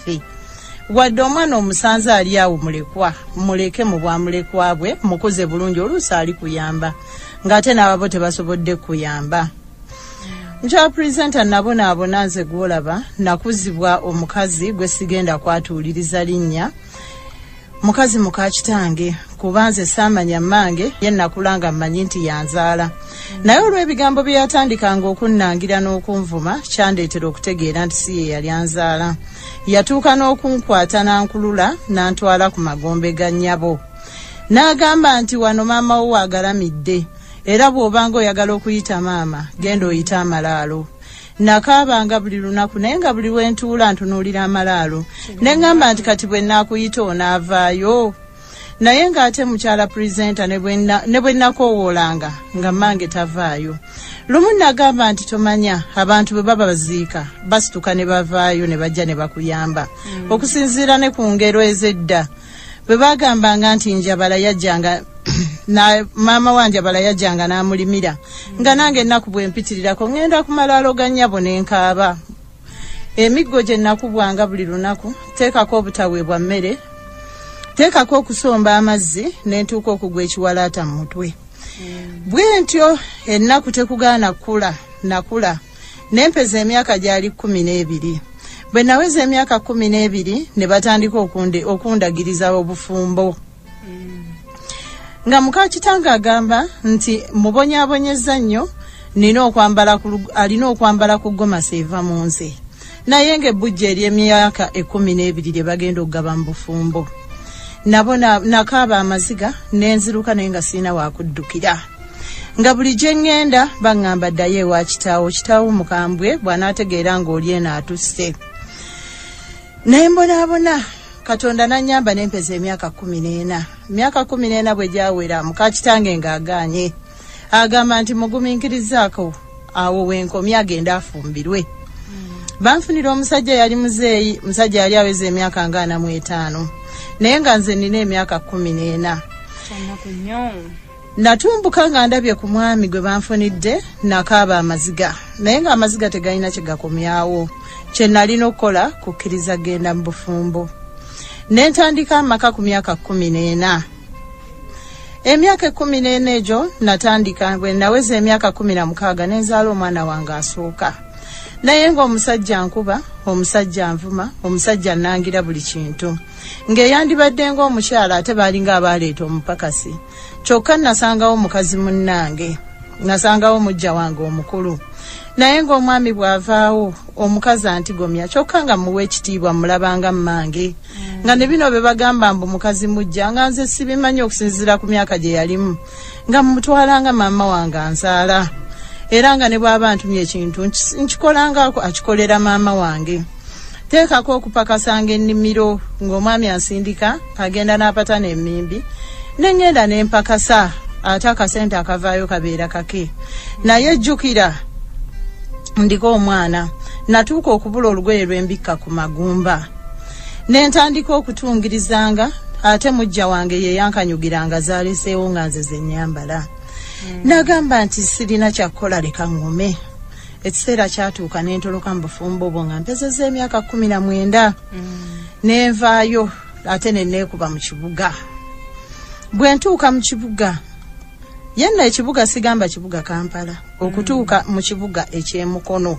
waffe. Wadde omwana omusanze ali awo mulekwa, muleke mu bwamulekwa bwe, mukuze bulungi oluusi ali kuyamba. Ng'ate n'ababo tebasobodde kuyamba. Nja presenter nabonaabona nze gwolaba nakuzibwa omukazi gwe sigenda kwatuuliriza linnya. Mukazi muka kitange kuba nze saamanya mmange ye nakulanga mmanyi nti yanzaala. Naye olw'ebigambo bye yatandikanga okunnangira n'okunvuma kyandeetera okutegeera nti si ye yali anzaala. Yatuuka n'okunkwata n'ankulula n'antwala ku magombe ga nnyabo. N'agamba nti wano maama wo agalamidde. Era bw'obanga oyagala okuyita maama genda oyita amalaalo. Nakaabanga buli lunaku naye nga buli lwentuula ntunuulira amalaalo. Ne ngamba nti kati bwe nnaakuyita onaavaayo. Naye ng'ate mukyala presenter ne bwe nnakoowoolanga nga mmange tavaayo. Lumu nagamba nti tomanya abantu bwe baba baziika basituka ne bavaayo ne bajja ne bakuyamba. Okusinziira ne ku ngero ez'edda bwe bagambanga nti njabala yajjanga na maama wanje bala yajjanga n'amulimira nga nange ennaku bwe mpitirirako ngenda ku malaalo ga nnyabo ne nkaaba. Emiggo gye nnakubwanga buli lunaku teekako obutaweebwa mmere, teekako okusomba amazzi n'entuuka okugwa ekiwalaata mu mutwe. Bwe ntyo ennaku tekugaana nakula n'empeza emyaka gyali 12. Bwe naweza emyaka 12 ne batandika okundagiriza obufumbo. Nga muka kitange agamba nti mubonyaabonyeza nnyo alina okwambala ku gomasi eva mu nze. Naye ng'ebbujja ery'emyaka 12 lye bagenda okugaba mu bufumbo. Nakaaba amaziga n'enziruka naye nga sirina wakuddukira. Nga buli gye ngenda baŋŋamba ddayo ewa kitaawo mukambwe bw'anaategeera ng'oli eno atusse. Naye mbonaabona Katonda n'annyamba n'empeza emyaka 14. Myaka 14 bwe gyawera muka kitange ng'agaanye. Agamba nti mugumiikirizaako awo wenkomye agenda afumbirwe. Banfunira omusajja yali muzeeyi, musajja yali aweza emyaka nga 45. Naye nga nze nina emyaka 14. Natumbuka nga ndabye ku mwami gwe banfunidde nakaaba amaziga. Naye nga amaziga tegalina kye gakomyawo. Kye nalina okukola kukkiriza genda mu bufumbo. Nentandika amaka ku myaka 14. Emyaka 14 egyo natandika bwe naweza emyaka 16 nenzaala omwana wange asooka. Naye ng'omusajja nkuba, omusajja nvuma, omusajja nangira buli kintu. Ng'eyandibadde ng'omukyala ate baalinga abaaleeta omupakasi. Kyokka nasangawo mukazi munnange, nasangawo mujja wange omukulu. Naye ng'omwami bw'avaawo omukazi antigomya kyokka nga muwe ekitiibwa mulabanga mmange. Nga ne bino be bagamba mbu mukazi mujja nga nze sibimanyi okusinziira ku myaka gye yalimu nga mutwalanga maama wange anzaala. Era nga ne bw'aba ntumye ekintu nkikolanga akikolera maama wange. Teekako okupakasanga ennimiro ng'omwami ansindika agenda n'apatana emmimbi ne ngenda ne mpakasa ate akasente akavaayo kabeera kake. Naye jjukira ndiko omwana natuuka okubula olugoye lw'embikka ku magumba. Nentandika okutungirizanga ate mujja wange ye yankanyugiranga zaaleseewo nga nze ze nnyambala. Nagamba nti sirina kyakukola leka ngome. Ekiseera kyatuuka nentoloka mu bufumbo obwo nga mpezezza emyaka 19. Nenvaayo ate ne neekuba mu kibuga. Bwe ntuuka mu kibuga yenna ekibuga sigamba kibuga Kampala okutuuka mu kibuga eky'emukono.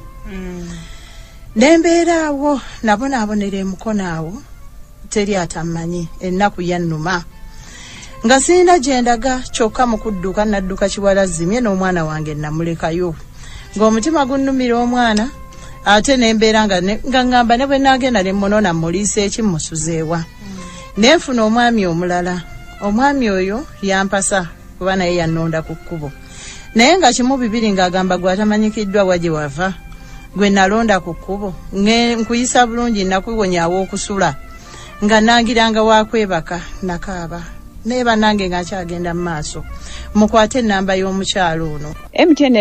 Nembeeraawo nabonaabonera emukono awo teri atammanyi ennaku yannuma. Nga sirina gye ndaga kyokka mu kudduka nadduka kiwalazzimye n'omwana wange namulekayo. Ng'omutima gunnumira omwana ate nembeera nga ngamba ne bwe naagenda ne mmunona muliisa ekimmusuzeewa. Nenfuna omwami omulala. Omwami oyo yampasa kuba naye yannonda ku kkubo. Naye nga kimu bibiri ng'agamba gwatamanyikiddwa waje wava. Gwe nalonda ku kkubo nkuyisa bulungi nakuwonyaawo okusula nga nangiranga wakwebaka nakaaba naye bannange nga nkyagenda mu maaso. Mukwate ennamba y'omukyalo ono MTN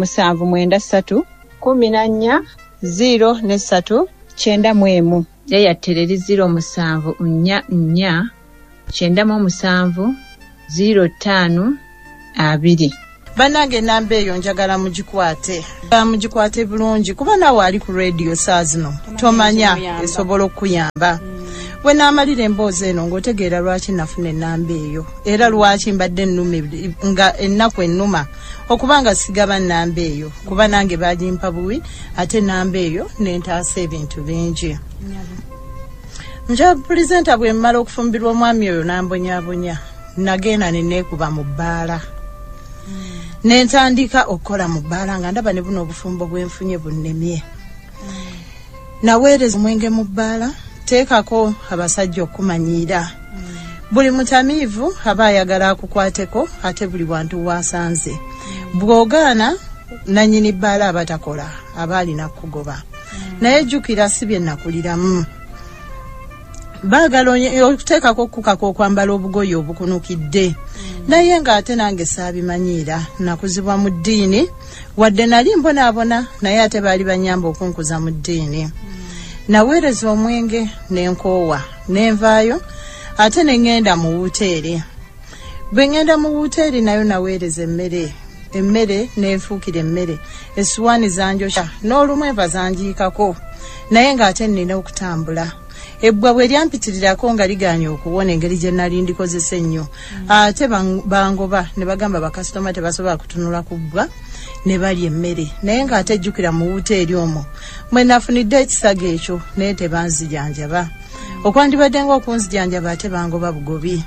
0793 14 0 3 Airtel 0744 97 05 2. Banange namba eyo njagala mugikwate bulungi kuba nawe ali ku radio saa zino tomanya esobola okuyamba. Bwe naamalira emboozi eno ng'otegeera lwaki nafuna ennamba eyo era lwaki mbadde ennuma nga ennaku ennuma okubanga sigaba nnamba eyo kuba nange bagimpa buwi ate ennamba eyo nentaasa ebintu bingi. Nja pulezidenta bwe mmala okufumbirwa omwami oyo n'ambonyabonya nagenda ne neekuba mu bbaala. Nentandika okukola mu bbaala nga ndaba ne buno obufumbo bwenfunye bunnemye. Naweereza omwenge mu bbaala teekako abasajja okumanyiira. Buli mutamiivu aba ayagala akukwateko ate buli wantu waasanze. Bw'ogaana nannyini bbaala abatakola aba alina kugoba. Naye jjukira si bye nakuliramu. Baagala okuteekako okukako okwambala obugoye obukunukidde. Naye ng'ate nange saabimanyiira nakuzibwa mu ddiini wadde nali mbonaabona naye ate baali banyamba okunkuza mu ddiini. Naweereza omwenge n'enkoowa n'envaayo ate ne ngenda mu wuteeri. Bwe ngenda mu wuteeri nayo naweereza emmere n'enfuukira emmere essuwaani zanjosha n'olumu enva zanjiikako naye ng'ate nnina okutambula. Ebbwa bwe lyampitirirako nga ligaanye okuwona engeri gye nali ndikozesa ennyo ate bangoba ne bagamba bakasitoma tebasobola kutunula ku bbwa ne balya emmere naye ng'ate jjukira mu wuteeri omwo mwe nafunidde ekisago ekyo naye tebanzijanjaba. Okwandibadde ng'okunzijanjaba ate bangoba bugobi.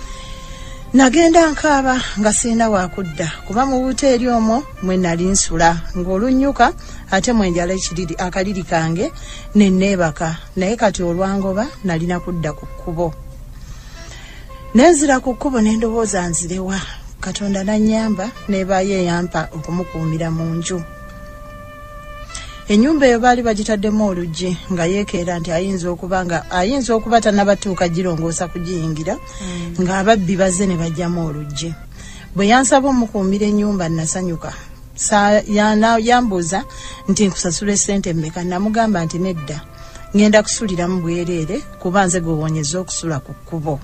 Nagenda nkaaba nga sirina wakudda kuba mu wuteeri omwo mwe nali nsula ng'olunnyuka ate mwe njala akaliri kange ne neebaka naye kati olwangoba nalina kudda ku kkubo. Nenzira ku kkubo ne ndowooza nzirewa. Katonda n'annyamba n'ebaayo eyampa okumukuumira mu nju. Ennyumba eyo baali bagitaddemu oluggi nga yeekeera nti ayinza okuba tannabatuuka girongoosa kugiyingira ng'ababbi bazze ne bajjamu oluggi. Bwe yansaba omukuumira ennyumba nasanyuka. Yambuuza nti nkusasula essente mmeka. Namugamba nti nedda ngenda kusuliramu bwereere kuba nze gwewonyeza okusula ku kkubo.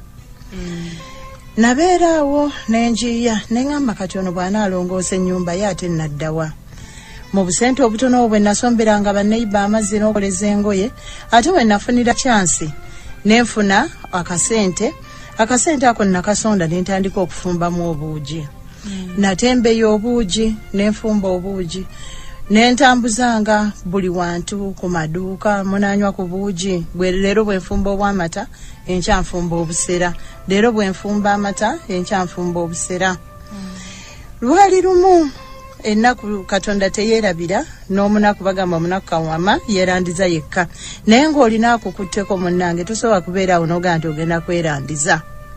Nabeeraawo n'enjiya neŋŋamba kati ono bw'anaalongoosa ennyumba ye ate naddawa. Mu busente obutono bwe nasomberanga banneyiba amazzi n'okoleza engoye ate bwe nafunira kyansi nenfuna akasente ako nakasonda ne ntandika okufumbamu obuugi. Natembeya obuugi nenfumba obuugi nentambuzanga buli wantu ku maduuka munaanywa ku buugi. Leero bwe nfumba obw'amata enkya nfumba obusera. Leero bwe nfumba amata enkya nfumba obusera. Lwali lumu ennaku Katonda teyeerabira n'omunaku bagamba omunaku kawama yeerandiza yekka naye ng'olina akukutteko munnange tosobola kubeeraawo n'ogamba nti ogenda kwerandiza.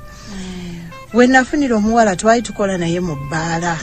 We nafunira omuwala twali tukola naye mu bbaala.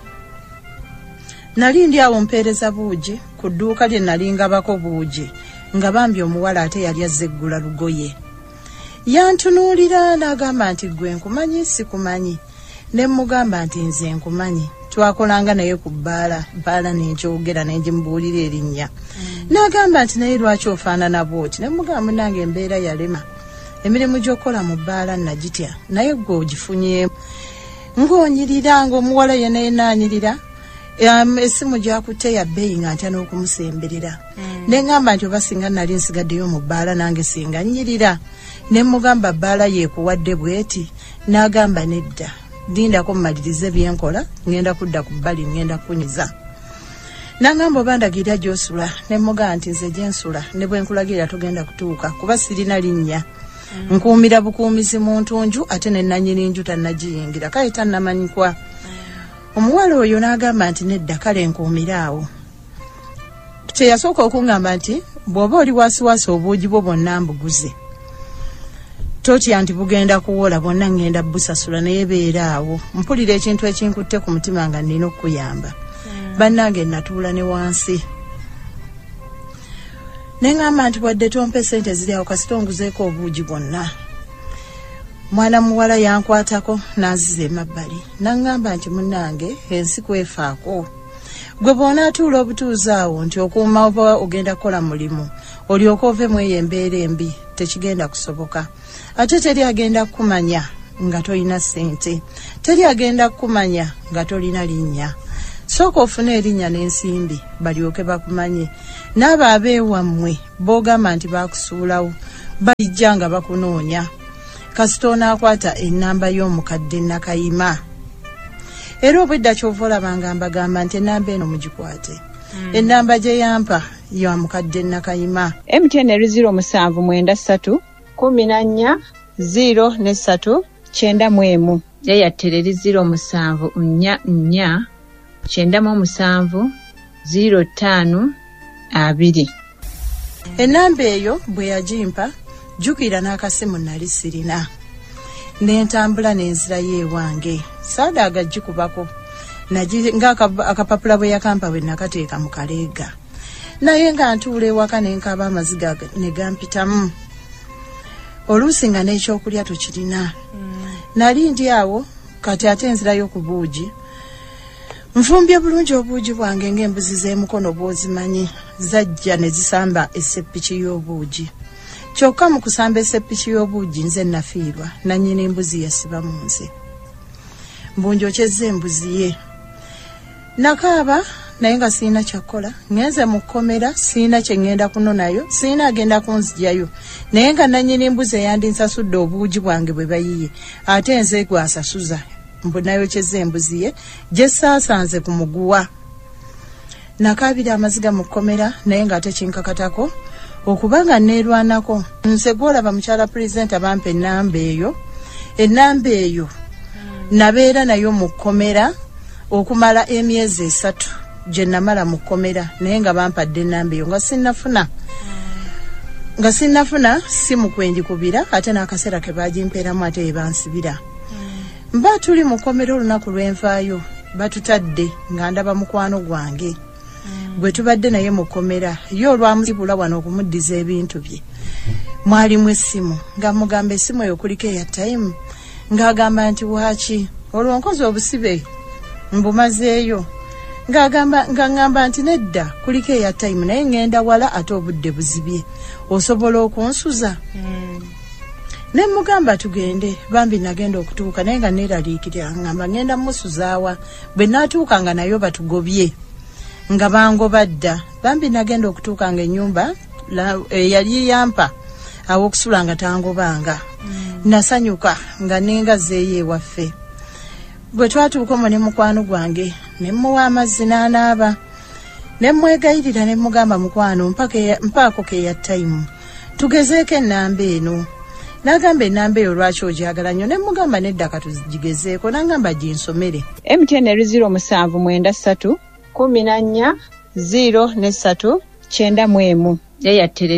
Nali ndi awo mpeereza buugi ku dduuka lye nali ngabako buugi nga bambi omuwala ate yali azze eggula lugoye. Yantunuulira n'agamba nti gwe nkumanyi sikumanyi. Ne mmugamba nti nze nkumanyi. Twakolanga naye ku bbaala n'enkyogera ne ngimubuulira erinnya. N'agamba nti naye lwaki ofaanana bw'oti. Ne mmugamba nange embeera yalema. Emirimu gy'okola mu bbaala nagitya naye gwe ogifunyeemu. Ng'onyirira ng'omuwala ye naye naanyirira. Essimu gyakutte ya bbeeyi nga ntya n'okumusemberera. Ne ngamba nti oba singa nali nsigaddeyo mu bbaala nange singa nnyirira. Ne mmugamba bbaala yeekuwadde bw'eti. N'agamba nedda. Dindako mmalirize byenkola ngenda kudda ku bbali ngenda kunyiza. Nangamba oba ndagira gy'osula ne mmugamba nti nze gye nsula ne bwe nkulagira togenda kutuuka kuba sirina linnya. Nkuumira bukuumizi mu ntunju ate ne nannyini nju tannagiyingira kale tannamanyikwa. Omuwala oyo n'agamba nti nedda kale nkuumiraawo. Kyeyasooka okuŋŋamba nti bw'oba oli waasiwaasi obuugi bwo bwonna mbuguze. Totya nti bugenda kuwola bwonna ngenda busasula naye beeraawo. Mpulira ekintu ekinkutte ku mutima nga nnina okukuyamba. Bannange natuula ne wansi. Ne ngamba nti wadde tompe ssente ziri awo kasita onguzeeko obuugi bwonna. Mwana muwala yankwatako n'aziza emabbali. N'aŋŋamba nti munnange ensi kwefaako. Gwe bw'onaatuula obutuuzi awo nti okuuma oba ogenda kukola mulimu olyoke ovemu eyo embeera embi tekigenda kusoboka. Ate teri agenda kumanya nga tolina ssente, teri agenda kumanya nga tolina linnya. Sooka ofune erinnya n'ensimbi balyoke bakumanye. N'abo abeewammwe boogamba nti baakusuulawo balijja nga bakunoonya kasita onaakwata ennamba y'omukadde Nakayima. Era obwedda kyova olabanga mbagamba nti ennamba eno mugikwate. Ennamba gye yampa ya mukadde Nakayima. MTN 0793 14 0 3 Airtel 0744 97 05 2. Ennamba eyo bwe yagimpa jjukira n'akasimu nali sirina. N'entambula n'enzirayo ewange. Saadaaga gikubako. Akapapula bwe yakampa bwe nakateeka mu kaleega. Naye nga ntuula ewaka ne nkaaba amaziga ne gampitamu. Oluusi nga n'ekyokulya tukirina. Nali ndi awo kati ate nzirayo ku buugi. Nfumbye bulungi obuugi bwange ng'embuzi z'emukono bw'ozimanyi. Zajja ne zisamba esseppiki y'obuugi. Kyokka mu kusamba esseppiki y'obuugi nze nafiirwa nannyini embuzi yasiba mu nze. Mbunjokyezza embuzi ye. Nakaaba naye nga sirina kyakkola. Ngenze mu kkomera sirina kye ngenda kunonayo, sirina agenda kunzijayo. Naye nga nannyini embuzi eyandinsasudde obuugi bwange bwe bayiye. Ate nze gwasasuza. Mbunayokyezza embuzi ye gye saasanze ku muguwa. Nakaabira amaziga mu kkomera naye nga ate kinkakatako okubanga neerwanako. Nze gwolaba mukyala pulezidenti bampa ennamba eyo. Ennamba eyo nabeera nayo mu kkomera okumala emyezi 3 gye namala mu kkomera naye nga bampadde ennamba eyo nga sinnafuna simu kwenjikubira ate n'akaseera ke baagimpeeramu ate ebansibira. Mba tuli mu kkomera olunaku lw'envaayo batutadde nga ndaba mukwano gwange. Bwe tubadde naye mu kkomera ye olwamuzibula wano okumuddiza ebintu bye. Mwalimu essimu nga mugamba essimu eyo kuliko airtime ng'agamba nti waaki olwo nkoze obusibe mbumazeeyo ng'agamba nti nedda kuliko airtime naye ngenda wala ate obudde buzibye osobola okunsuza. Ne mugamba tugende bambi nagenda okutuuka naye nga neeraliikirira ngamba ngenda musuzaawa bwe naatuuka nga nayo batugobye nga bangobadda bambi nagenda okutuuka nga ennyumba yali yampa aw'okusula nga tangobanga. Nasanyuka nga nengazeeyo ewaffe. Bwe twatuuka omwo ne mukwano gwange ne muwa amazzi n'anaaba ne mwegayirira ne mugamba mukwano mpaako ke ya time tugezeeko ennamba eno. N'agamba ennamba eyo lwaki ogyagala nnyo ne mugamba nedda katugigezeeko n'agamba ginsomere. MTN 0793 14 0 3 Airtel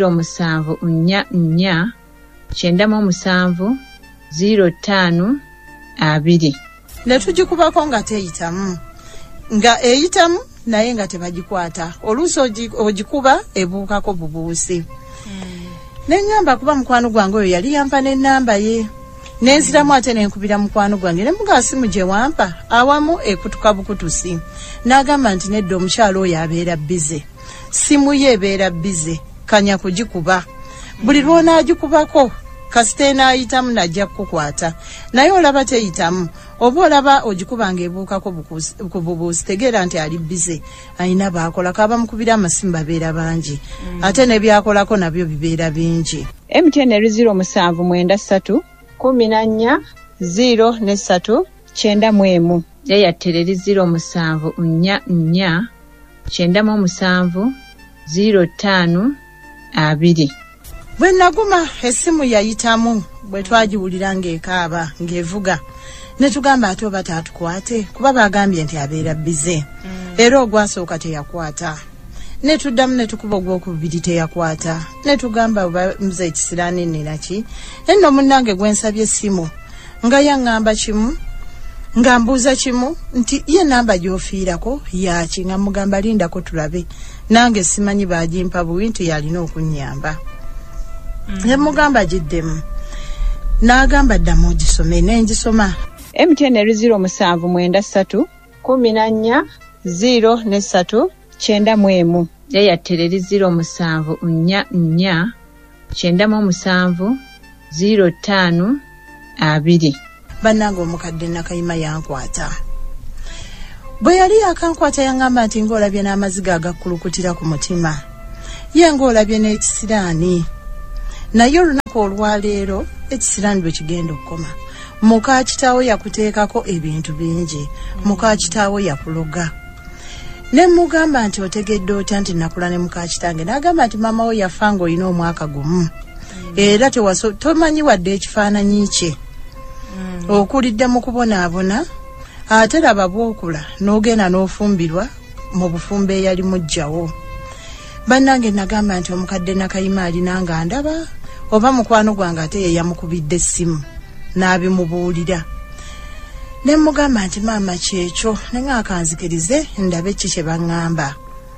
0744 97 05 2. Ne tugikubako nga teyitamu. Nga eyitamu naye nga tebagikwata. Oluusi ogikuba ebuukako bubuusi. N'engamba kuba mukwano gwange oyo yali yampa n'ennamba ye. N'enziramu ate n'enkubira mukwano gwange ne mugaa simu gye wampa awamu ekutuka bukutusi. N'agamba nti nedda omukyalo oyo abeera bize. Simu ye ebeera bize. Kanya kugikuba. Buli lw'onaagikubako kasita enaayitamu najja kukwata. Naye olaba teyitamu. Oba olaba ogikubanga ebuukako ku bubuusi tegeera nti ali bize. Ayina baakola kaba mukubira amasimu babeera bangi. Ate ne byakolako nabyo bibeera bingi. MTN 0793 14 0 3 Airtel 0744 97 05 2. Bwe naguma essimu yayitamu bwe twagiwulira ng'ekaaba ng'evuga ne tugamba ate oba taatukwate kuba baagambye nti abeera bize. Era ogwasooka teyakwata. Ne tuddamu ne tukuba ogwokubiri teyakwata. Ne tugamba muze ekisiraani nnaki enno munnange gwe nsabye essimu nga yaŋŋamba kimu nga mbuuza kimu nti ye namba gy'ofiirako yaaki nga mugamba lindako tulabe nange simanyi baagimpa buwi nti yalina okunnyamba. Ne mugamba giddemu n'agamba ddamu ogisome n'engisoma. MTN 0793 14 0 3 Airtel 0744 97 05 2. Bannange omukadde Nakayima yankwata. Bwe yali akankwata yangamba nti ng'olabye n'amaziga agakulukutira ku mutima. Ye ng'olabye n'ekisiraani. Naye olunaku olwaleero ekisiraani bwe kigenda okukoma. Muka kitaawo yakuteekako ebintu bingi. Muka kitaawo yakuloga. Ne mugamba nti otegedde otya nti nakula ne muka kitange. N'agamba nti maama wo yafa ng'olina omwaka gumu. Era tomanyi wadde ekifaananyi kye. Okulidde mu kubonaabona ate laba bw'okula n'ogenda n'ofumbirwa mu bufumbo eyali mujjawo. Bannange nagamba nti omukadde Nakayima alina nga ndaba oba mukwano gwange ate ye yamukubidde essimu n'abimubuulira. Ne mugamba nti maama kyekyo ne ng'akanzikirize ndabe ki kye baŋŋamba.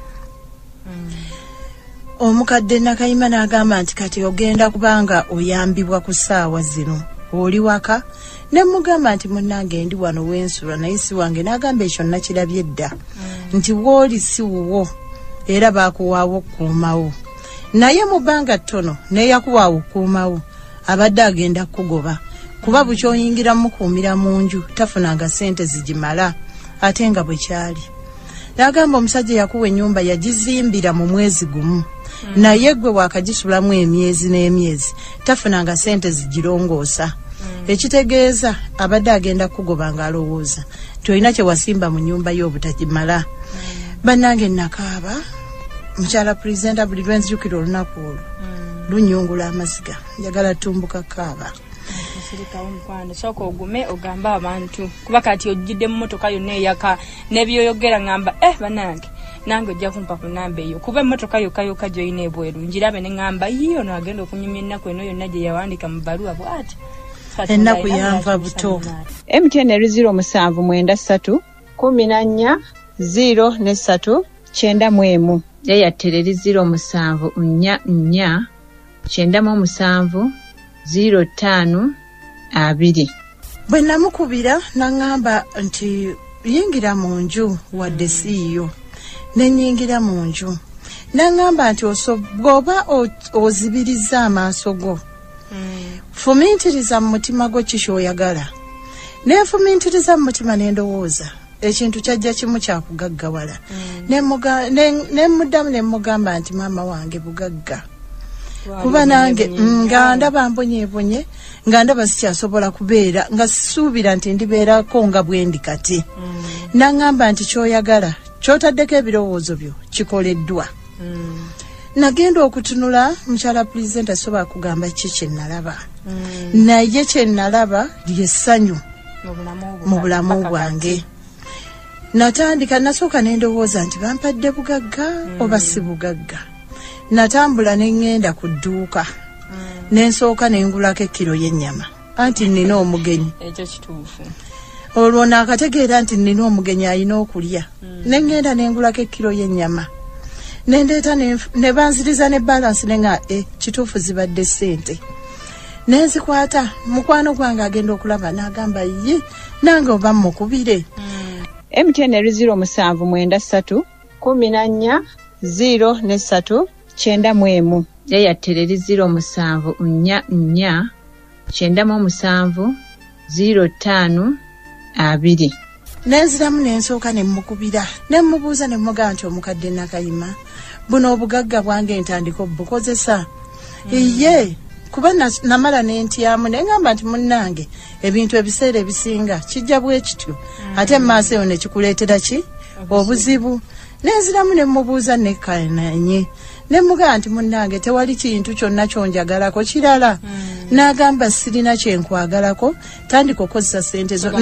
Omukadde Nakayima n'agamba nti kati ogenda kubanga oyambibwa ku ssaawa zino oli waka. Ne mugamba nti munnange ndi wano wensula naye si wange. N'agamba ekyo nakirabye dda nti wooli si wuwo era baakuwaawo okukuumawo. Naye mu bbanga ttono neeyakuwaawo okukuumawo abadde agenda kugoba kuba bukyoyingira mukuumira mu nju tafunanga ssente zigimala ate nga bwe kyali. N'agamba omusajja yakuwa ennyumba yagizimbira mu mwezi gumu. Naye gwe wakagisulamu emyezi n'emyezi tafunanga ssente zigirongoosa. Ekitegeeza abadde agenda kugoba ng'alowooza tolina kye wasimba mu nnyumba y'obutagimala. Bannange nakaaba mukyala pulezidenti buli lwenzijukira olunaku olwo lunyungula amaziga njagala tumbuka kaaba. Sirikawo mukwano sooka ogume ogamba abantu kuba kati ojjidde mu mmotoka yonna eyaka n'ebyoyogera ngamba bannange nange ojja kumpa ku namba eyo kuba emmotoka yokka gy'olina ebweru njirabe ne ngamba yiyo n'agenda okunyumya ennaku eno yonna gye yawandiika mu bbaluwa bw'ati. Ennaku yanva buto. MTN 0793 14 0 3 Airtel 07 4 97 05 2. Bwe namukubira n'aŋŋamba nti yingira mu nju wadde siiyo. Ne nnyingira mu nju. N'aŋŋamba nti bw'oba ozibiriza amaaso go. Fumintiriza mu mutima gwo ki ky'oyagala. Neefumintiriza mu mutima ne ndowooza ekintu kyajja kimu kyakugaggawala. Ne muddamu ne mugamba nti maama wange bugagga. Kuba nange nga ndaba mbonyeebonye nga ndaba sikyasobola kubeera nga sisuubira nti ndibeerako nga bwe ndi kati. N'aŋŋamba nti ky'oyagala ky'otaddeko ebirowoozo byo kikoleddwa. Nagenda okutunula mukyala pulezidenti asobola kugamba ki kye nalaba. Naye kye nalaba ly'essanyu mu bulamu bwange. Natandika nasooka ne ndowooza nti bampadde bugagga oba si bugagga. Natambula ne ŋŋenda ku dduuka. Ne nsooka ne ngulako ekkiro y'ennyama. Anti nnina omugenyi. Ekyo kituufu. Olwo naakategeera nti nnina omugenyi alina okulya. Ne ŋŋenda ne ngulako ekkiro y'ennyama. Ne ndeeta ne banziriza ne balansi ne nga kituufu zibadde ssente. Ne nzikwata mukwano gwange agenda okulaba n'agamba ye nange oba mukubire. MTN 0793 14 0 3 Airtel 07 4 97 05 2. Nenziramu nensooka ne mukubira ne mubuuza ne mugamba nti omukadde Nakayima buno obugagga bwange ntandika obukozesa. Iye kuba namala n'entyamu ne ngamba nti munnange ebintu ebiseera ebisinga kijja bwe kityo ate maaso eyo ne kikuleetera ki obuzibu. Nenziramu ne mubuuza ne kananye ne mugamba nti munnange tewali kintu kyonna kyonjagalako kirala. N'agamba sirina kyenkwagalako tandika okozesa ssente zo.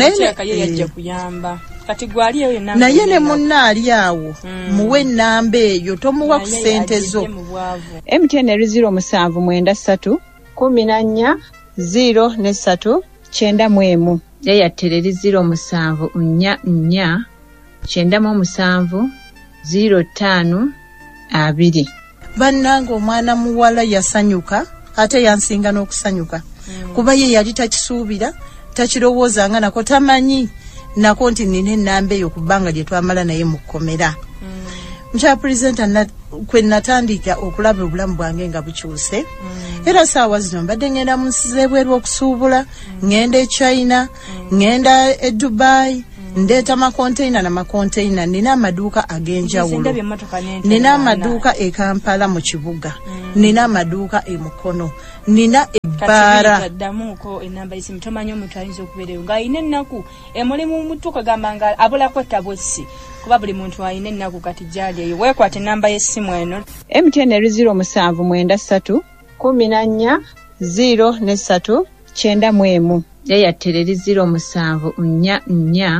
Naye ne munnaali awo muwe ennamba eyo tomuwa ku ssente zo. MTN 0793 14 0 3 Airtel 07 4 97 05 2. Bannange omwana muwala yasanyuka ate yansinga n'okusanyuka kuba ye yali takisuubira takirowoozanga nako tamanyi nako nti nina ennamba eyo ku bbanga lye twamala naye mu kkomera. Mukyala pulezidenti kwe natandika okulaba obulamu bwange nga bukyuse era saawa zino mbadde ngenda mu nsi z'ebweru okusuubula, ngenda e China, ngenda e Dubai, ndeeta makonteyina na makonteyina. Nina amaduuka ag'enjawulo, nina amaduuka e Kampala mu kibuga, nina amaduuka e Mukono, nina ebbaara. Ddamuuko ennamba y'essimu tomanyi omuntu ayinza okubeerayo ng'alina ennaku emulimu mutu kagamba nga abulako ettabossi kuba buli muntu alina ennaku kati gyali eyo. Weekwata ennamba y'essimu eno MTN 0793 14 0 3 Airtel 07 4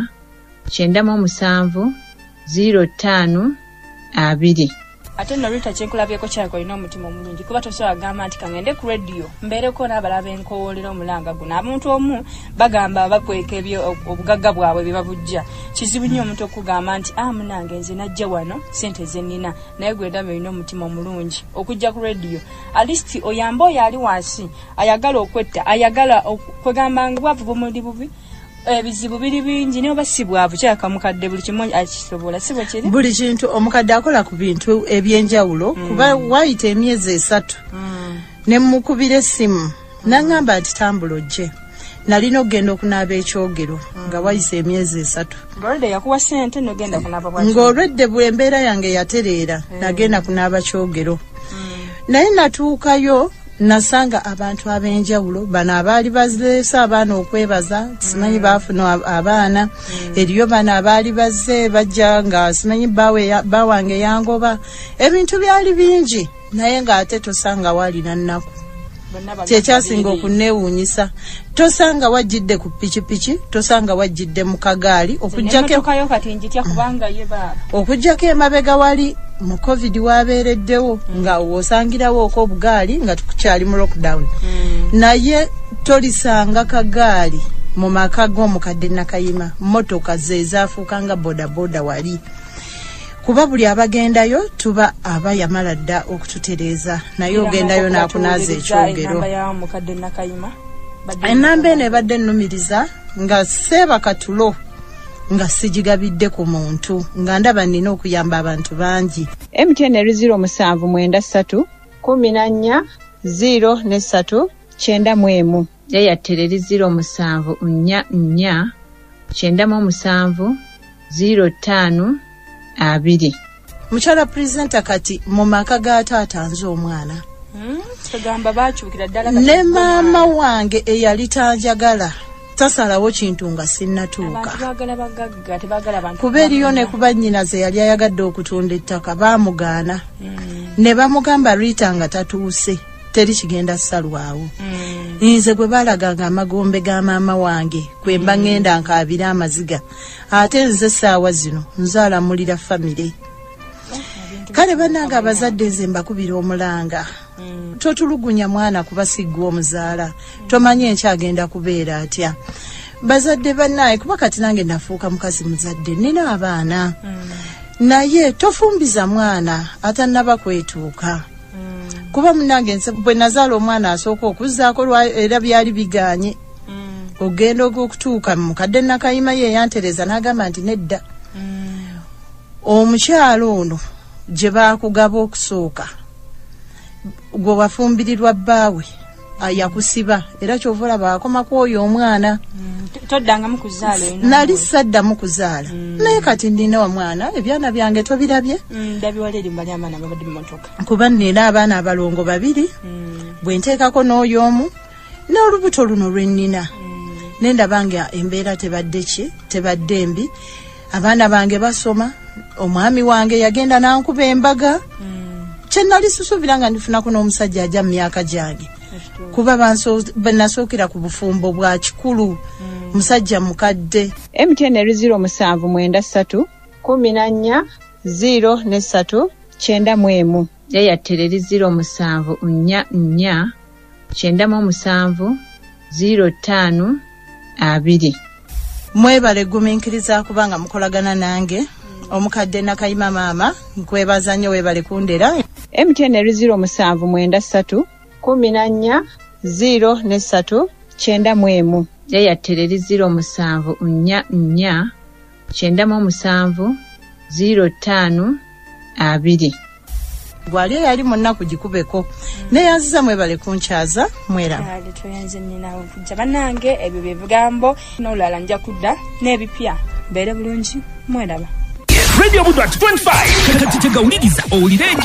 4 97 05 ate nno Rita kyenkulabyeko kyako olina omutima omulungi kuba tosobola gamba nti kangende ku radio mbeereko n'abalaba enkowoolera omulanga guno. Abantu omu bagamba bakweka ebyo obugagga bwabwe bye babujja. Kizibu nnyo omuntu okugamba nti munange nze najja wano ssente ze nnina naye gwe ndaba olina omutima omulungi okujja ku radio. At least oyamba oyo ali wansi ayagala okwetta ayagala kwegamba nga bwavu bumuli bubi ebizibu biri bingi ne obasibwavu kyaka mukadde buli kimu akisobola sibo kiri buli kintu omukadde akola ku bintu ebyenjawulo kuba wayita emyezi 3 ne mukubira essimu nangamba ati tambula ojje nalina okugenda okunaaba ekyogero nga wayise emyezi 3 ng'olwedde yakuwa ssente n'ogenda kunaaba bwaki ng'olwedde bwe embeera yange yatereera nagenda kunaaba kyogero naye natuukayo nasanga abantu ab'enjawulo bano abaali bazireesa abaana okwebaza simanyi baafuna abaana eriyo bano abaali bazze bajja nga simanyi bawange yangoba ebintu byali bingi naye ng'ate tosanga walina nnaku kyekyasinga okuneewuunyisa tosanga wajjidde ku pikipiki tosanga wajjidde mu kagaali okujjako emabega wali mu covid wabeereddewo nga osangirawo oko obugaali nga tukukyali mu lockdown naye tolisanga kagaali mu maka g'omukadde Nakayima motoka ze zaafuuka nga bodaboda wali kuba buli abagendayo tuba abayamala dda okututereeza naye ogendayo n'akunaaza ekyogero ennamba eno ebadde ennumiriza nga seeba katulo nga sijigabidde ku muntu nga ndaba nina okuyamba abantu bangi. MTN 0793 14 0 3 Airtel 07 4 97 05 2 Mukyala presenter kati mu maka ga taata nze omwana tugamba bakyukira ddala ne maama wange eyali tanjagala tasalawo kintu nga sinnatuuka kuba eriyo ne kuba nnyinaze yali ayagadde okutunda ettaka baamugaana ne bamugamba Rita nga tatuuse teri kigenda salwawo nze gwe balaganga amagombe ga maama wange kwe mba ngenda nkaabira amaziga ate nze essaawa zino nzaalamulira famire kale bannanga abazadde nze mbakubira omulanga totulugunya mwana kuba siggwa omuzaala tomanye enkyagenda kubeera atya bazadde bannaye kuba kati nange nafuuka mukazi muzadde nina abaana naye tofumbiza mwana atannaba kwetuuka kuba munange bwe nazaala omwana asooka okuzzaako era byali biganye ogenda okutuuka mukadde Nakayima ye yantereza n'agamba nti nedda omukyalo ono gye baakugaba okusooka gwe wafumbirirwa bbaawe yakusiba era kyova olaba akomako oyo omwana toddangamu kuzaala nali saddamu kuzaala naye kati ndina omwana ebyana byange tobirabye kuba nina abaana abalongo 2 bwe nteekako n'oyo omu n'olubuto luno lwe nnina nendabanga embeera tebadde mbi abaana bange basoma omwami wange yagenda n'ankuba embaga kyenali susuubira nga ndifunako n'omusajja ajja mu myaka gyange kuba nasookera ku bufumbo bwa kikulu musajja mukadde. MTN 0793 14 0 3 Airtel 07 4 97 05 2 mwebale guminkiriza kubanga mukolagana nange omukadde Nakayima maama nkwebaza nnyo weebale kundera. MTN 0793 14 0 3 Airtel 07 4 97 05 2 gwali yali munnaku gikubeko neyanziza mwebale kunkyaza mweraba yali toyanze nina okujja bannange ebyo bye bigambo n'olulala nja kudda n'ebipya mbeere bulungi mweraba Radio Budwat 25 kati tegawuliriza owulire